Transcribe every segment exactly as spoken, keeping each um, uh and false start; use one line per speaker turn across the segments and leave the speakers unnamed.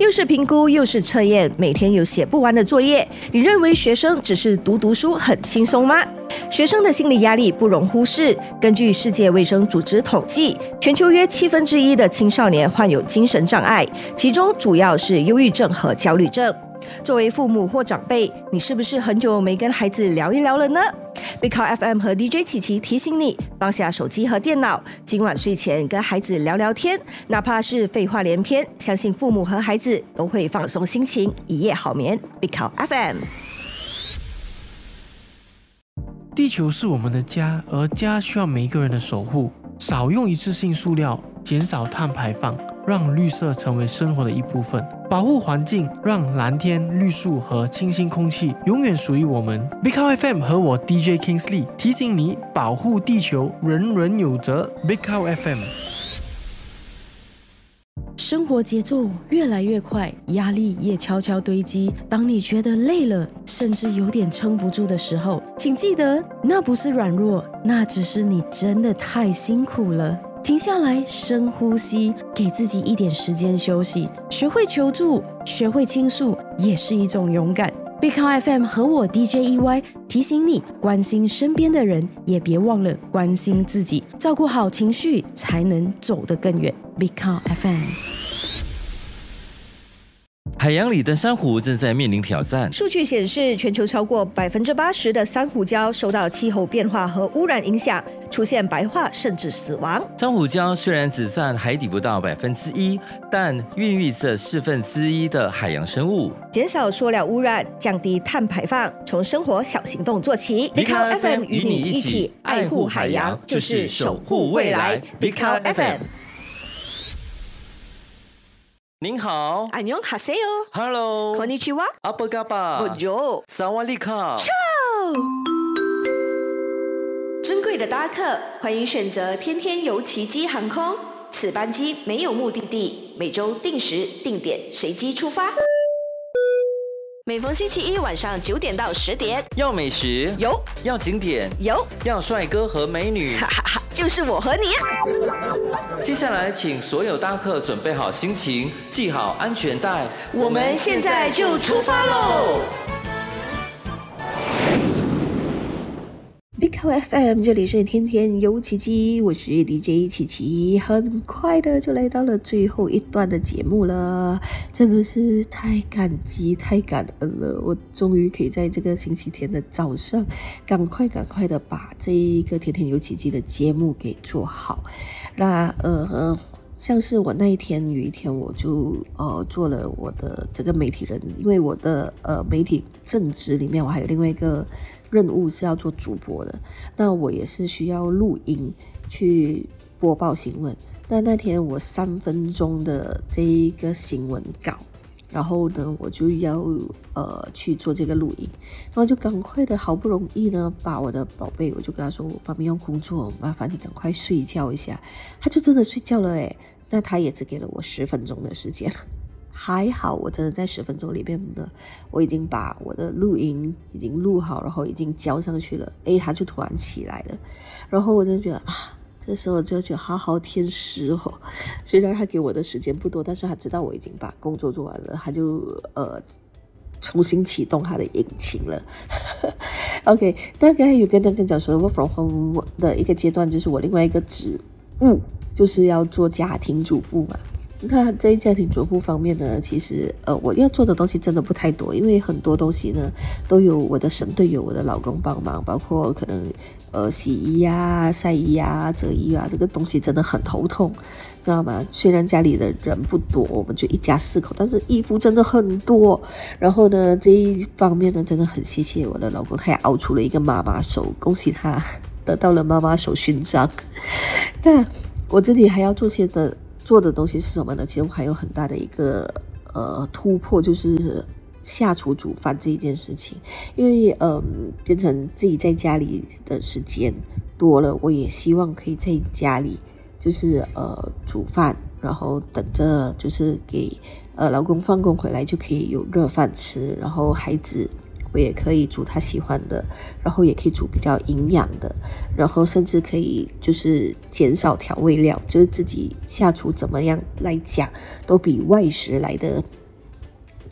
又是评估又是测验，每天有写不完的作业，你认为学生只是读读书很轻松吗？学生的心理压力不容忽视。根据世界卫生组织统计，全球约七分之一的青少年患有精神障碍，其中主要是忧郁症和焦虑症。作为父母或长辈，你是不是很久没跟孩子聊一聊了呢？ Big Cow F M 和 D J 琪琪提醒你，放下手机和电脑，今晚睡前跟孩子聊聊天，哪怕是废话连篇，相信父母和孩子都会放松心情，一夜好眠。 Big Cow F M。
地球是我们的家，而家需要每一个人的守护。少用一次性塑料，减少碳排放，让绿色成为生活的一部分。保护环境，让蓝天、绿树和清新空气永远属于我们。Big Cow F M 和我 D J Kingsley 提醒你，保护地球，人人有责。Big Cow F M。
生活节奏越来越快，压力也悄悄堆积。当你觉得累了，甚至有点撑不住的时候，请记得，那不是软弱，那只是你真的太辛苦了。停下来，深呼吸，给自己一点时间休息。学会求助，学会倾诉，也是一种勇敢。Big Cow F M 和我 D J E Y 提醒你，关心身边的人，也别忘了关心自己，照顾好情绪，才能走得更远。Big Cow F M。
海洋里的珊瑚正在面临挑战。
数据显示，全球超过百分之八十的珊瑚礁受到气候变化和污染影响，出现白化甚至死亡。
珊瑚礁虽然只占海底不到百分之一，但孕育着四分之一的海洋生物。
减少塑料污染，降低碳排放，从生活小行动做起。Big Cow F M 与你一起爱护海洋，就是守护未来。Big Cow F M。
您好，
안녕하세요。
Hello，
こんにちは。
阿波嘎巴，
Bonjour，
萨瓦利卡。
尊贵的搭客，欢迎选择天天游奇迹航空。此班机没有目的地，每周定时定点随机出发。每逢星期一晚上九点到十点，
要美食
有，
要景点
有，
要帅哥和美女，
哈哈哈，就是我和你。
接下来，请所有搭客准备好心情，系好安全带，
我们现在就出发喽！ Big Cow F M， 这里是天天游奇迹，我是 D J 琪琪。很快的就来到了最后一段的节目了，真的是太感激太感恩了，我终于可以在这个星期天的早上赶快赶快的把这一个天天游奇迹的节目给做好。那呃像是我那一天有一天我就呃做了我的这个媒体人，因为我的呃媒体正职里面我还有另外一个任务是要做主播的，那我也是需要录音去播报新闻。那那天我三分钟的这一个新闻稿，然后呢我就要呃去做这个录音，然后就赶快的好不容易呢把我的宝贝，我就跟他说，我爸爸要工作，麻烦你赶快睡觉一下。他就真的睡觉了诶，那他也只给了我十分钟的时间。还好我真的在十分钟里面的我已经把我的录音已经录好，然后已经交上去了，诶，他就突然起来了，然后我就觉得啊，这时候就觉得好好天使哦，虽然他给我的时间不多，但是他知道我已经把工作做完了，他就呃重新启动他的引擎了。OK， 那刚才有跟大家讲说 work from home 的一个阶段，就是我另外一个职务就是要做家庭主妇嘛。那在家庭主妇方面呢，其实呃我要做的东西真的不太多，因为很多东西呢都有我的神队友我的老公帮忙，包括可能呃洗衣啊、晒衣啊、折衣啊，这个东西真的很头痛，知道吗？虽然家里的人不多，我们就一家四口，但是衣服真的很多。然后呢，这一方面呢，真的很谢谢我的老公，他也熬出了一个妈妈手，恭喜他得到了妈妈手勋章。那我自己还要做些的。做的东西是什么呢？其实我还有很大的一个呃突破，就是下厨煮饭这一件事情。因为嗯、呃，变成自己在家里的时间多了，我也希望可以在家里就是呃煮饭，然后等着就是给呃老公放工回来就可以有热饭吃，然后孩子我也可以煮他喜欢的，然后也可以煮比较营养的，然后甚至可以就是减少调味料，就是自己下厨怎么样来讲都比外食来的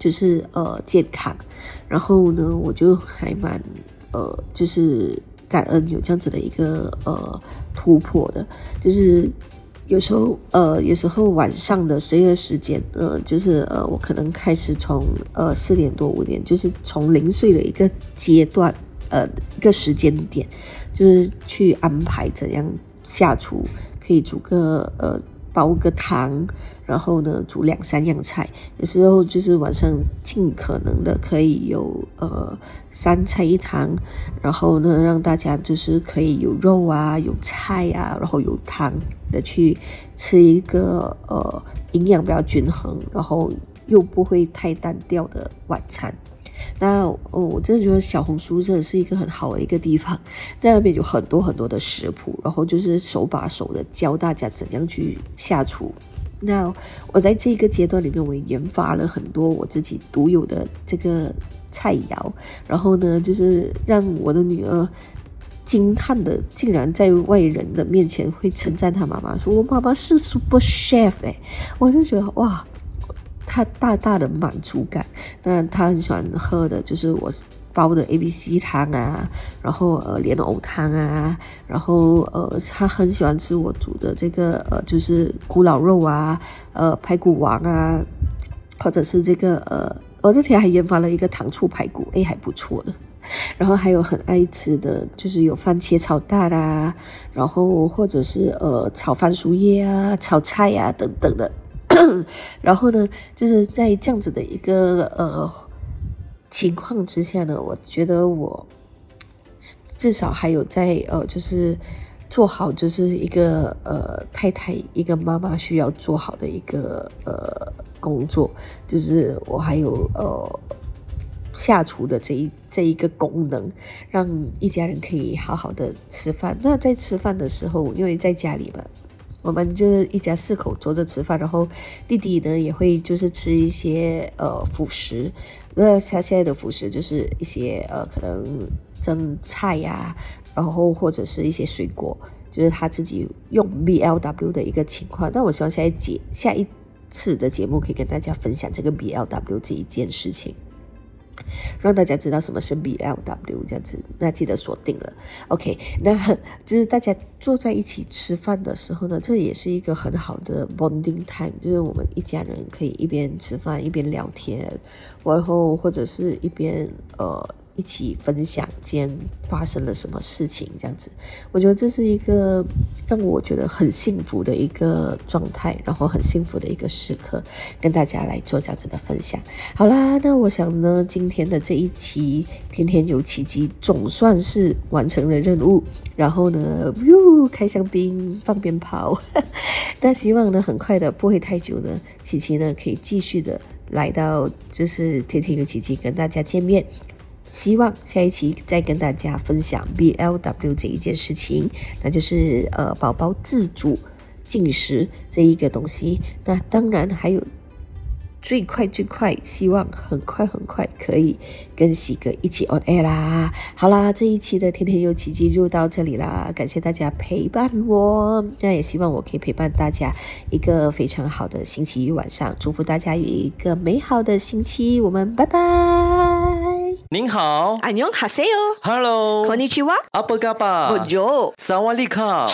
就是呃健康，然后呢，我就还蛮呃就是感恩有这样子的一个呃突破的，就是有时候呃有时候晚上的睡的时间，呃就是呃我可能开始从呃四点多五点，就是从零岁的一个阶段，呃一个时间点，就是去安排怎样下厨，可以煮个呃。煲个汤，然后呢煮两三样菜，有时候就是晚上尽可能的可以有呃三菜一汤，然后呢让大家就是可以有肉啊有菜啊，然后有汤的去吃一个呃营养比较均衡，然后又不会太单调的晚餐。那哦，我真的觉得小红书真的是一个很好的一个地方，在那边有很多很多的食谱，然后就是手把手的教大家怎样去下厨。那我在这个阶段里面，我也研发了很多我自己独有的这个菜肴，然后呢，就是让我的女儿惊叹的，竟然在外人的面前会称赞她妈妈，说我妈妈是 super chef 哎，我就觉得哇。他大大的满足感，那他很喜欢喝的就是我煲的 A B C 汤啊，然后呃莲藕汤啊，然后呃他很喜欢吃我煮的这个呃就是古老肉啊，呃排骨王啊，或者是这个呃我那天还研发了一个糖醋排骨，诶还不错的。然后还有很爱吃的就是有番茄炒蛋啊，然后或者是呃炒番薯叶啊，炒菜啊等等的。然后呢，就是在这样子的一个呃情况之下呢，我觉得我至少还有在呃，就是做好就是一个呃太太一个妈妈需要做好的一个呃工作，就是我还有呃下厨的这一这一个功能，让一家人可以好好的吃饭。那在吃饭的时候，因为在家里嘛。我们就是一家四口坐着吃饭，然后弟弟呢也会就是吃一些呃辅食，那他现在的辅食就是一些呃可能蒸菜呀、啊，然后或者是一些水果，就是他自己用 B L W 的一个情况。那我希望下一节下一次的节目可以跟大家分享这个 B L W 这一件事情。让大家知道什么是 B L W 这样子，那记得锁定了。OK， 那就是大家坐在一起吃饭的时候呢，这也是一个很好的 bonding time， 就是我们一家人可以一边吃饭一边聊天，然后或者是一边呃一起分享今天发生了什么事情这样子。我觉得这是一个让我觉得很幸福的一个状态，然后很幸福的一个时刻，跟大家来做这样子的分享。好啦，那我想呢，今天的这一期天天有奇迹总算是完成了任务，然后呢哟开香槟放鞭炮那希望呢很快的不会太久呢，琪琪呢可以继续的来到就是天天有奇迹跟大家见面。希望下一期再跟大家分享 B L W 这一件事情，那就是呃宝宝自主进食这一个东西。那当然还有最快最快，希望很快很快可以跟喜哥一起 on air 啦。好啦，这一期的天天有奇迹就到这里啦，感谢大家陪伴我，那也希望我可以陪伴大家一个非常好的星期一晚上，祝福大家有一个美好的星期，我们拜拜。
您好，
안녕하세요
，Hello，
こんにちは，
阿布嘎巴，
bonjour，
萨瓦利卡。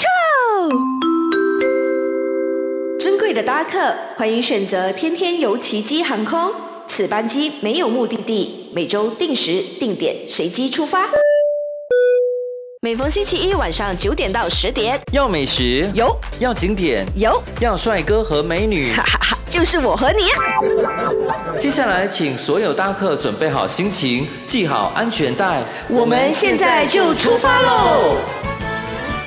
尊贵的搭客，欢迎选择天天游奇迹航空。此班机没有目的地，每周定时定点随机出发。每逢星期一晚上九点到十点，
要美食
有，
要景点
有，
要帅哥和美女，
哈哈哈，就是我和你啊！
接下来，请所有搭客准备好心情，系好安全带，
我们现在就出发喽！